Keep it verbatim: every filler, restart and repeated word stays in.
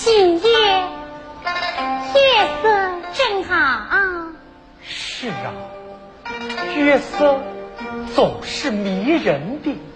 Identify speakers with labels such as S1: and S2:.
S1: 今夜月色正好。
S2: 是啊，月色总是迷人的。